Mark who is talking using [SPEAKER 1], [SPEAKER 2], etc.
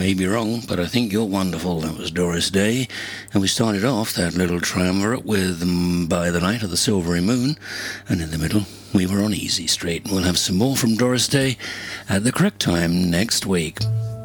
[SPEAKER 1] may be wrong, but I think you're wonderful. That was Doris Day. And we started off that little triumvirate with By the Light of the Silvery Moon. And in the middle, we were on Easy Street. We'll have some more from Doris Day at the correct time next week.